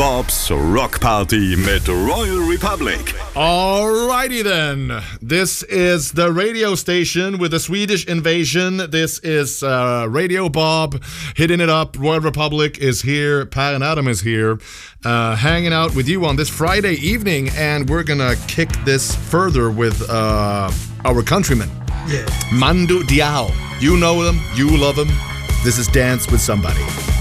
Bob's Rock Party mit Royal Republic. Alrighty then. This is the radio station with a Swedish invasion. This is Radio Bob hitting it up. Royal Republic is here. Pat and Adam is here, hanging out with you on this Friday evening, and we're gonna kick this further with our countrymen. Yeah. Mando Diao. You know them. You love them. This is Dance with Somebody.